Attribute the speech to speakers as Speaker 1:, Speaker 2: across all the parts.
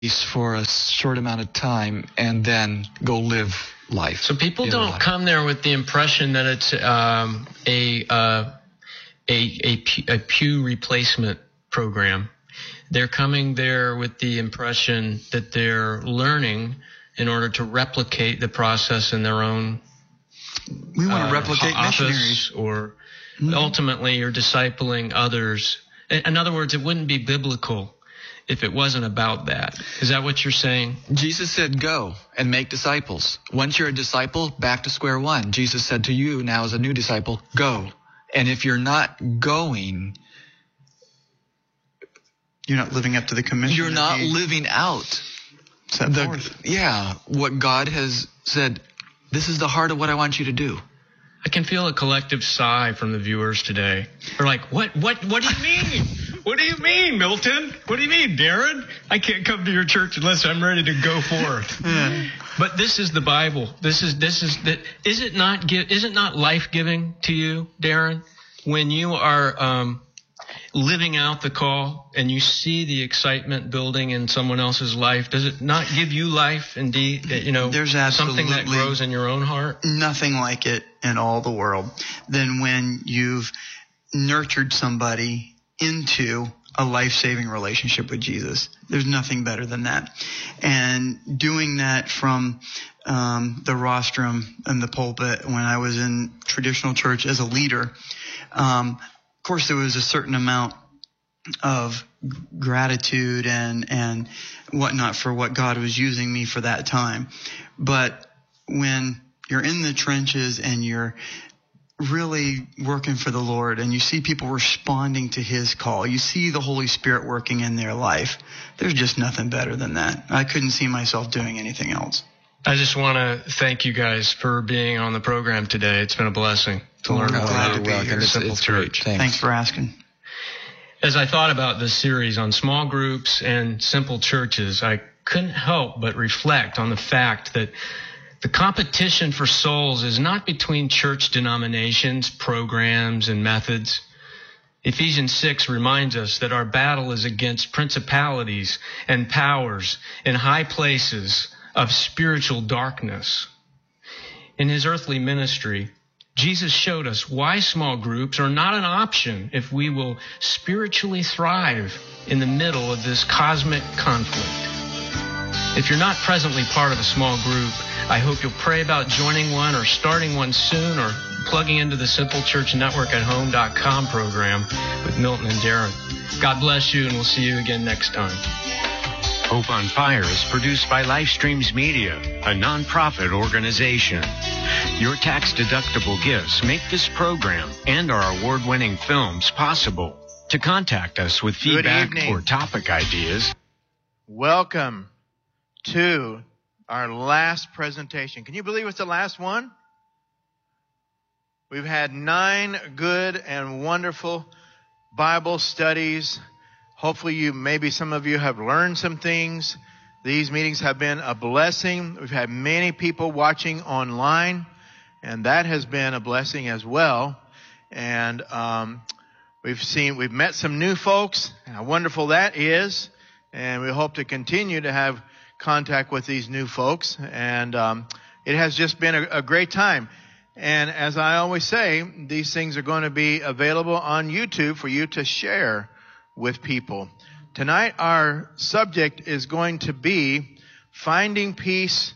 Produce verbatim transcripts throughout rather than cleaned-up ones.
Speaker 1: for a short amount of time and then go live life.
Speaker 2: So people
Speaker 1: the
Speaker 2: don't
Speaker 1: life.
Speaker 2: come there with the impression that it's um, a, uh, a, a, pew, a pew replacement program. They're coming there with the impression that they're learning in order to replicate the process in their own
Speaker 1: We want
Speaker 2: uh,
Speaker 1: to replicate
Speaker 2: office,
Speaker 1: missionaries.
Speaker 2: or
Speaker 1: Mm-hmm.
Speaker 2: ultimately you're discipling others. In other words, it wouldn't be biblical if it wasn't about that. Is that what you're saying?
Speaker 1: Jesus said, go and make disciples. Once you're a disciple, back to square one. Jesus said to you now as a new disciple, go. And if you're not going,
Speaker 3: You're not living up to the commission.
Speaker 1: you're not
Speaker 3: he
Speaker 1: living out
Speaker 3: set
Speaker 1: the,
Speaker 3: forth.
Speaker 1: yeah, what God has said. This is the heart of what I want you to do.
Speaker 2: I can feel a collective sigh from the viewers today. They're like, what, what, what do you mean? What do you mean, Milton? What do you mean, Darren? I can't come to your church unless I'm ready to go forth.
Speaker 3: Yeah.
Speaker 2: But this is the Bible. This is, this is, the, is it not, give, is it not life-giving to you, Darren, when you are, um, living out the call and you see the excitement building in someone else's life? Does it not give you life indeed? You know,
Speaker 3: There's
Speaker 2: something that
Speaker 3: absolutely
Speaker 2: grows in your own heart?
Speaker 3: Nothing like it in all the world than when you've nurtured somebody into a life-saving relationship with Jesus. There's nothing better than that. And doing that from um, the rostrum and the pulpit when I was in traditional church as a leader, um, of course, there was a certain amount of gratitude and and whatnot for what God was using me for that time. But when you're in the trenches and you're really working for the Lord and you see people responding to his call, you see the Holy Spirit working in their life, there's just nothing better than that. I couldn't see myself doing anything else.
Speaker 2: I just want to thank you guys for being on the program today. It's been a blessing to learn
Speaker 3: We're
Speaker 2: more
Speaker 3: glad
Speaker 2: about
Speaker 3: to be here.
Speaker 2: the Simple
Speaker 1: It's great.
Speaker 2: Church.
Speaker 1: Thanks.
Speaker 3: Thanks for asking.
Speaker 2: As I thought about this series on small groups and simple churches, I couldn't help but reflect on the fact that the competition for souls is not between church denominations, programs, and methods. Ephesians six reminds us that our battle is against principalities and powers in high places of spiritual darkness. In his earthly ministry, Jesus showed us why small groups are not an option if we will spiritually thrive in the middle of this cosmic conflict. If you're not presently part of a small group, I hope you'll pray about joining one or starting one soon, or plugging into the Simple Church Network at home dot com program with Milton and Darren. God bless you, and we'll see you again next time.
Speaker 4: Hope on Fire is produced by Lifestreams Media, a nonprofit organization. Your tax-deductible gifts make this program and our award-winning films possible. To contact us with
Speaker 5: Good
Speaker 4: feedback
Speaker 5: evening.
Speaker 4: or topic ideas,
Speaker 5: Welcome to our last presentation. Can you believe it's the last one? We've had nine good and wonderful Bible studies. Hopefully you, maybe some of you have learned some things. These meetings have been a blessing. We've had many people watching online, and that has been a blessing as well. And um, we've seen, we've met some new folks, and how wonderful that is. And we hope to continue to have contact with these new folks. And um, it has just been a, a great time. And as I always say, these things are going to be available on YouTube for you to share with people. Tonight, our subject is going to be finding peace.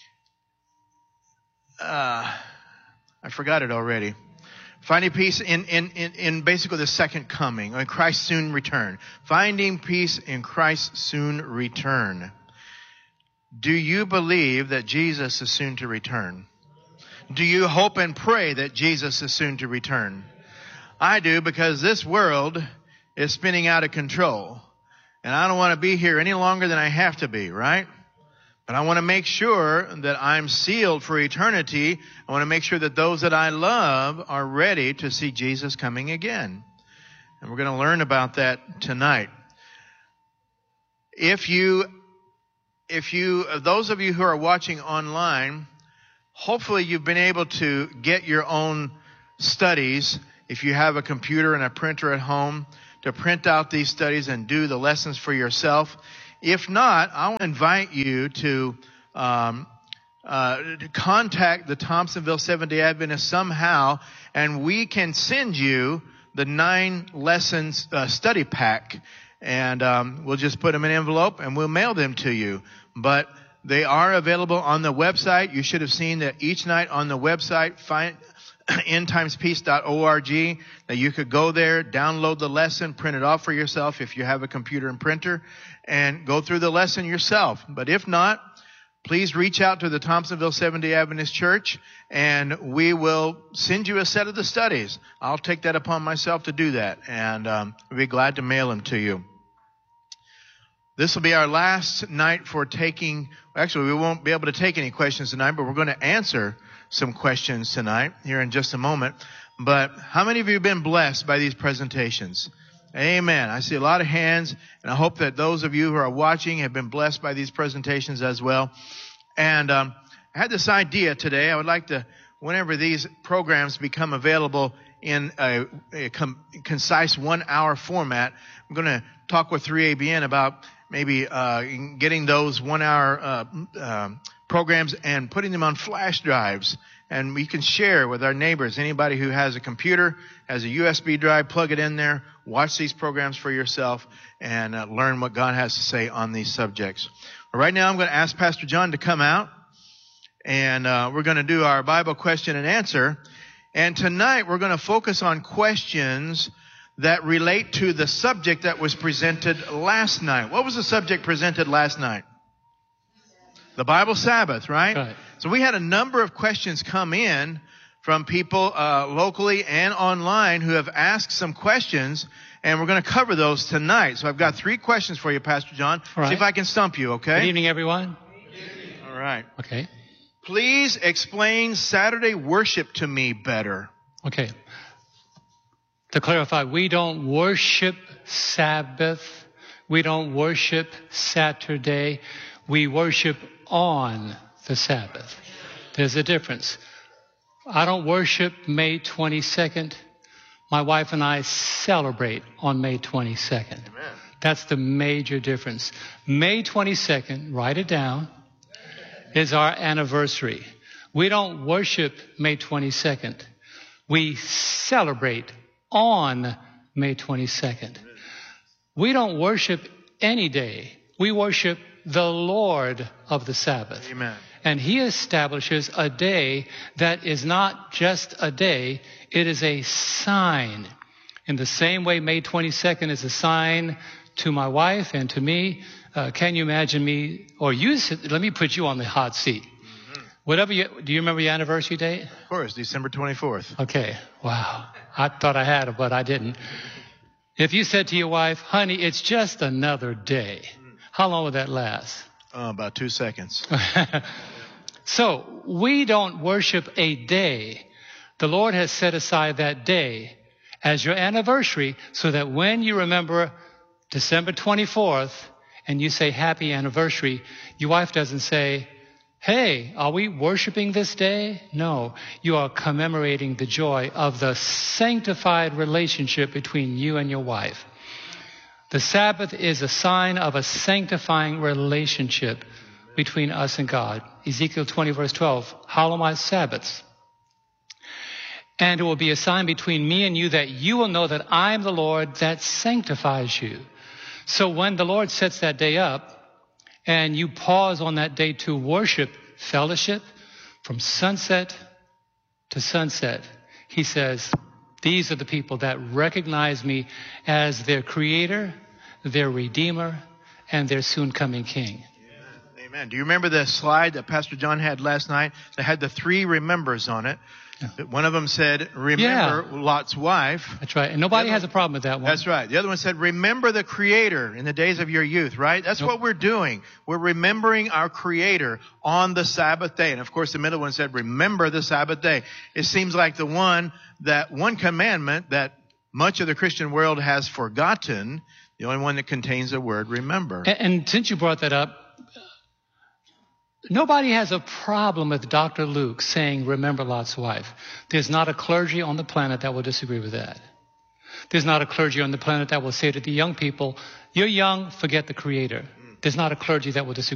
Speaker 5: Uh, I forgot it already. Finding peace in, in, in, in basically the second coming, or Christ's soon return. Finding peace in Christ's soon return. Do you believe that Jesus is soon to return? Do you hope and pray that Jesus is soon to return? I do, because this world is spinning out of control. And I don't want to be here any longer than I have to be, right? But I want to make sure that I'm sealed for eternity. I want to make sure that those that I love are ready to see Jesus coming again. And we're going to learn about that tonight. If you, if you, those of you who are watching online, hopefully you've been able to get your own studies. If you have a computer and a printer at home, to print out these studies and do the lessons for yourself. If not, I'll invite you to um, uh, to contact the Thompsonville Seventh-day Adventists somehow, and we can send you the nine lessons uh, study pack, and um, we'll just put them in an envelope and we'll mail them to you. But they are available on the website. You should have seen that each night on the website, find end times peace dot org, that you could go there, download the lesson, print it off for yourself if you have a computer and printer, and go through the lesson yourself. But if not, please reach out to the Thompsonville Seventh-day Adventist Church, and we will send you a set of the studies. I'll take that upon myself to do that, and um, we'll be glad to mail them to you. This will be our last night for taking, actually we won't be able to take any questions tonight, but we're going to answer some questions tonight here in just a moment. But how many of you have been blessed by these presentations? Amen. I see a lot of hands, and I hope that those of you who are watching have been blessed by these presentations as well. And um, I had this idea today. I would like to, whenever these programs become available in a, a com- concise one-hour format, I'm going to talk with three A B N about maybe uh, getting those one-hour uh, uh, programs and putting them on flash drives. And we can share with our neighbors. Anybody who has a computer, has a U S B drive, plug it in there, watch these programs for yourself, and uh, learn what God has to say on these subjects. But right now I'm going to ask Pastor John to come out, and uh, we're going to do our Bible question and answer. And tonight we're going to focus on questions that relate to the subject that was presented last night. What was the subject presented last night? The Bible Sabbath, right?
Speaker 6: Right.
Speaker 5: So we had a number of questions come in from people uh, locally and online who have asked some questions, and we're going to cover those tonight. So I've got three questions for you, Pastor John.
Speaker 6: All right.
Speaker 5: See if I can stump you, okay?
Speaker 6: Good evening, everyone.
Speaker 5: All right.
Speaker 6: Okay.
Speaker 5: Please explain Saturday worship to me better.
Speaker 6: Okay. To clarify, we don't worship Sabbath. We don't worship Saturday. We worship on the Sabbath. There's a difference. I don't worship May twenty-second. My wife and I celebrate on May twenty-second.
Speaker 5: Amen.
Speaker 6: That's the major difference. May twenty-second, write it down, is our anniversary. We don't worship May twenty-second. We celebrate on May twenty-second. We don't worship any day. We worship the Lord of the Sabbath.
Speaker 5: Amen.
Speaker 6: And He establishes a day that is not just a day, it is a sign. In the same way May twenty-second is a sign to my wife and to me. Uh, can you imagine me, or you, let me put you on the hot seat. Mm-hmm. Whatever you, do you remember your anniversary date?
Speaker 5: Of course, December twenty-fourth.
Speaker 6: Okay, wow. I thought I had it, but I didn't. If you said to your wife, honey, it's just another day, how long would that last?
Speaker 5: Uh, about two seconds.
Speaker 6: So we don't worship a day. The Lord has set aside that day as your anniversary so that when you remember December twenty-fourth and you say happy anniversary, your wife doesn't say, hey, are we worshiping this day? No, you are commemorating the joy of the sanctified relationship between you and your wife. The Sabbath is a sign of a sanctifying relationship between us and God. Ezekiel twenty verse twelve, hallow my Sabbaths. And it will be a sign between me and you that you will know that I am the Lord that sanctifies you. So when the Lord sets that day up and you pause on that day to worship, fellowship from sunset to sunset, He says, these are the people that recognize me as their creator, their redeemer, and their soon coming king.
Speaker 5: Yeah. Amen. Do you remember the slide that Pastor John had last night that had the three remembers on it? Yeah. One of them said, remember yeah. Lot's wife.
Speaker 6: That's right. And nobody has a problem with that one.
Speaker 5: That's right. The other one said, remember the Creator in the days of your youth, right? That's nope. what we're doing. We're remembering our Creator on the Sabbath day. And of course, the middle one said, remember the Sabbath day. It seems like the one, that one commandment that much of the Christian world has forgotten, the only one that contains the word remember.
Speaker 6: And, and since you brought that up, nobody has a problem with Doctor Luke saying, remember Lot's wife. There's not a clergy on the planet that will disagree with that. There's not a clergy on the planet that will say to the young people, you're young, forget the Creator. There's not a clergy that will disagree.